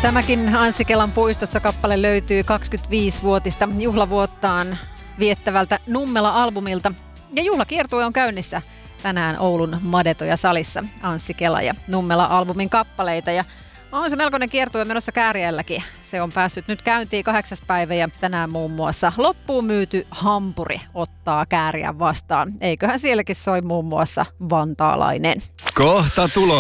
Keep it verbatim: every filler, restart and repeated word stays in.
Tämäkin Anssi Kelan puistossa kappale löytyy kaksikymmentäviisivuotista juhlavuottaan viettävältä Nummela-albumilta. Ja juhlakiertue on käynnissä tänään Oulun Madetoja salissa. Anssi Kela ja Nummela-albumin kappaleita. Ja on se melkoinen kiertue menossa Kääriälläkin. Se on päässyt nyt käyntiin kahdeksas päivä ja tänään muun muassa loppuun myyty hampuri ottaa Kääriän vastaan. Eiköhän sielläkin soi muun muassa vantaalainen. Kohta tulos.